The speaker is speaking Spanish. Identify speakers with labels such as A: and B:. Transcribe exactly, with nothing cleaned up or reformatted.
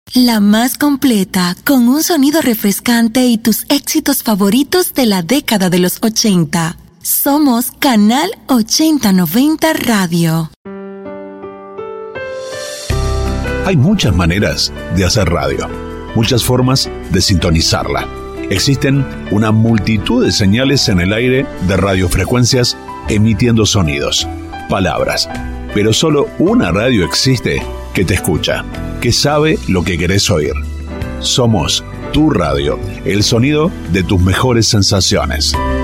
A: La más completa, con un sonido refrescante y tus éxitos favoritos de la década de los ochenta. Somos Canal ochenta noventa Radio.
B: Hay muchas maneras de hacer radio, muchas formas de sintonizarla. Existen una multitud de señales en el aire de radiofrecuencias emitiendo sonidos, palabras. Pero solo una radio existe que te escucha, que sabe lo que querés oír. Somos tu radio, el sonido de tus mejores sensaciones.